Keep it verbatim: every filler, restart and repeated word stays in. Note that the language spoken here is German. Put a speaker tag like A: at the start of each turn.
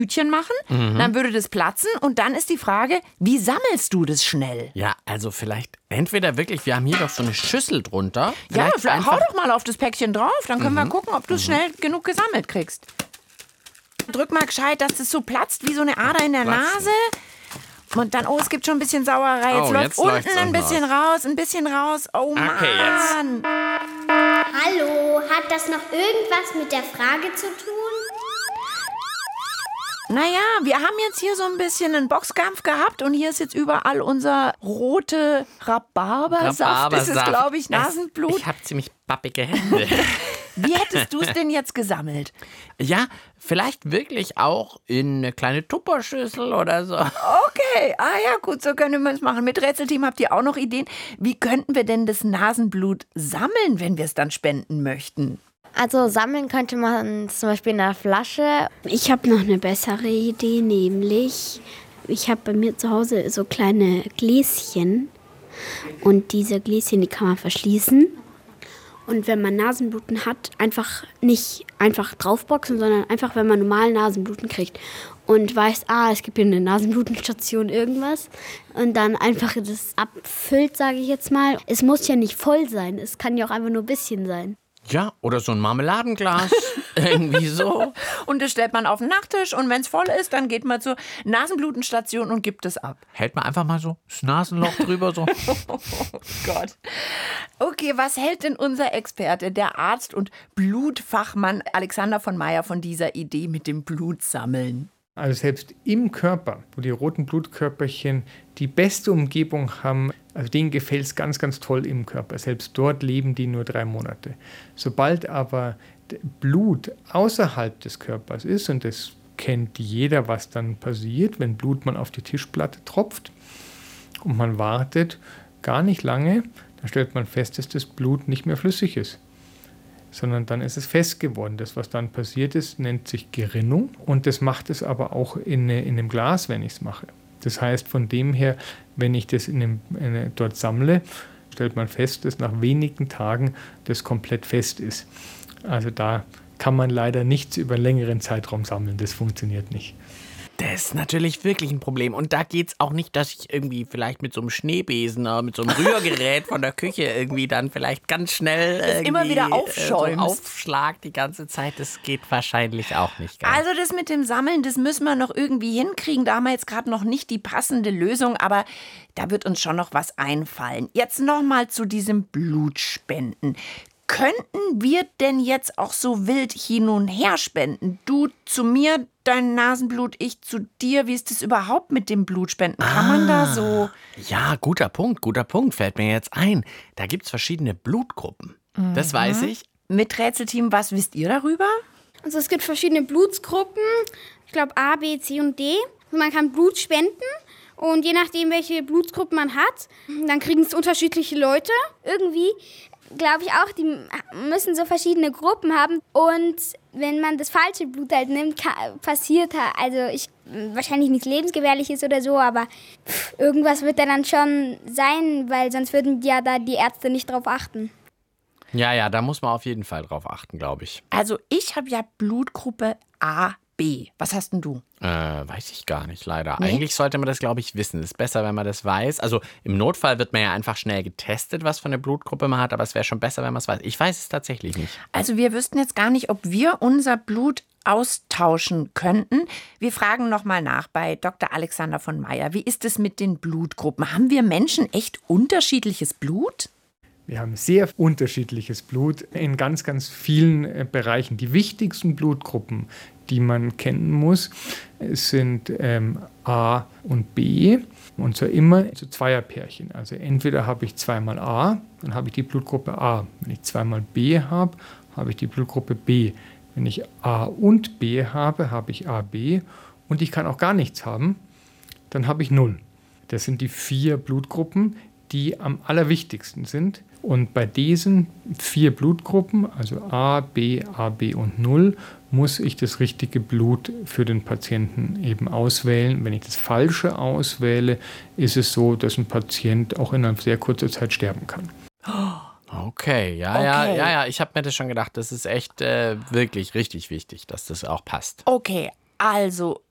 A: Tütchen machen, mhm. dann würde das platzen und dann ist die Frage, wie sammelst du das schnell?
B: Ja, also vielleicht entweder wirklich, wir haben hier doch so eine Schüssel drunter.
A: Ja, vielleicht hau doch mal auf das Päckchen drauf, dann können mhm. wir gucken, ob du es mhm. schnell genug gesammelt kriegst. Drück mal gescheit, dass das so platzt wie so eine Ader in der Platzen. Nase. Und dann, oh, es gibt schon ein bisschen Sauerei. Jetzt oh, läuft jetzt unten ein bisschen raus, ein bisschen raus. Oh Mann.
B: Okay, jetzt.
C: Hallo, hat das noch irgendwas mit der Frage zu tun?
A: Naja, wir haben jetzt hier so ein bisschen einen Boxkampf gehabt und hier ist jetzt überall unser rote Rhabarbersaft.
B: Rhabarbersaft.
A: Das ist, glaube ich, Nasenblut.
B: Ich habe ziemlich bappige Hände.
A: Wie hättest du es denn jetzt gesammelt?
B: Ja, vielleicht wirklich auch in eine kleine Tupperschüssel oder so.
A: Okay, ah ja, gut, so können wir es machen. Mit Rätselteam habt ihr auch noch Ideen? Wie könnten wir denn das Nasenblut sammeln, wenn wir es dann spenden möchten?
D: Also sammeln könnte man zum Beispiel in einer Flasche.
E: Ich habe noch eine bessere Idee, nämlich ich habe bei mir zu Hause so kleine Gläschen und diese Gläschen, die kann man verschließen. Und wenn man Nasenbluten hat, einfach nicht einfach draufboxen, sondern einfach, wenn man normal Nasenbluten kriegt und weiß, ah, es gibt hier eine Nasenblutenstation, irgendwas und dann einfach das abfüllt, sage ich jetzt mal. Es muss ja nicht voll sein, es kann ja auch einfach nur ein bisschen sein.
B: Ja, oder so ein Marmeladenglas, irgendwie so.
A: Und das stellt man auf den Nachttisch und wenn es voll ist, dann geht man zur Nasenblutenstation und gibt es ab.
B: Hält man einfach mal so das Nasenloch drüber so.
A: Oh Gott. Okay, was hält denn unser Experte, der Arzt und Blutfachmann Alexander von Meyer von dieser Idee mit dem Blutsammeln?
F: Also selbst im Körper, wo die roten Blutkörperchen die beste Umgebung haben, also denen gefällt es ganz, ganz toll im Körper. Selbst dort leben die nur drei Monate. Sobald aber Blut außerhalb des Körpers ist, und das kennt jeder, was dann passiert, wenn Blut mal auf die Tischplatte tropft und man wartet gar nicht lange, dann stellt man fest, dass das Blut nicht mehr flüssig ist, sondern dann ist es fest geworden. Das, was dann passiert ist, nennt sich Gerinnung und das macht es aber auch in, in einem Glas, wenn ich es mache. Das heißt, von dem her, wenn ich das in dem, in, dort sammle, stellt man fest, dass nach wenigen Tagen das komplett fest ist. Also da kann man leider nichts über einen längeren Zeitraum sammeln. Das funktioniert nicht.
B: Das ist natürlich wirklich ein Problem. Und da geht es auch nicht, dass ich irgendwie vielleicht mit so einem Schneebesen oder mit so einem Rührgerät von der Küche irgendwie dann vielleicht ganz schnell irgendwie
A: immer wieder aufschäumst.
B: So aufschlag die ganze Zeit. Das geht wahrscheinlich auch nicht. Ganz.
A: Also das mit dem Sammeln, das müssen wir noch irgendwie hinkriegen. Da haben wir jetzt gerade noch nicht die passende Lösung, aber da wird uns schon noch was einfallen. Jetzt noch mal zu diesem Blutspenden. Könnten wir denn jetzt auch so wild hin und her spenden? Du zu mir, dein Nasenblut, ich zu dir. Wie ist das überhaupt mit dem Blutspenden? Kann ah, man da so...
B: Ja, guter Punkt, guter Punkt, fällt mir jetzt ein. Da gibt es verschiedene Blutgruppen. Mhm. Das weiß ich.
A: Mit Rätselteam, was wisst ihr darüber?
G: Also es gibt verschiedene Blutgruppen. Ich glaube A, B, C und D. Also man kann Blut spenden. Und je nachdem, welche Blutgruppe man hat, dann kriegen es unterschiedliche Leute. Irgendwie glaube ich auch, die müssen so verschiedene Gruppen haben. Und wenn man das falsche Blut halt nimmt, kann, passiert halt, also ich, wahrscheinlich nichts Lebensgefährliches oder so, aber pff, irgendwas wird da dann schon sein, weil sonst würden ja da die Ärzte nicht drauf achten.
B: Ja, ja, da muss man auf jeden Fall drauf achten, glaube ich.
A: Also ich habe ja Blutgruppe A B. Was hast denn du?
B: Äh, weiß ich gar nicht, leider. Nee? Eigentlich sollte man das, glaube ich, wissen. Es ist besser, wenn man das weiß. Also im Notfall wird man ja einfach schnell getestet, was für eine Blutgruppe man hat, aber es wäre schon besser, wenn man es weiß. Ich weiß es tatsächlich nicht.
A: Also wir wüssten jetzt gar nicht, ob wir unser Blut austauschen könnten. Wir fragen nochmal nach bei Doktor Alexander von Meyer. Wie ist es mit den Blutgruppen? Haben wir Menschen echt unterschiedliches Blut?
F: Wir haben sehr unterschiedliches Blut in ganz, ganz vielen äh, Bereichen. Die wichtigsten Blutgruppen, die man kennen muss, sind ähm, A und B. Und zwar immer zu Zweierpärchen. Also entweder habe ich zweimal A, dann habe ich die Blutgruppe A. Wenn ich zweimal B habe, habe ich die Blutgruppe B. Wenn ich A und B habe, habe ich A B. Und ich kann auch gar nichts haben, dann habe ich null. Das sind die vier Blutgruppen, die am allerwichtigsten sind. Und bei diesen vier Blutgruppen, also A, B, A B und null, muss ich das richtige Blut für den Patienten eben auswählen. Wenn ich das Falsche auswähle, ist es so, dass ein Patient auch in einer sehr kurzer Zeit sterben kann.
B: Okay, ja,
A: okay.
B: ja, ja, ja. Ich habe mir das schon gedacht, das ist echt äh, wirklich richtig wichtig, dass das auch passt.
A: Okay, also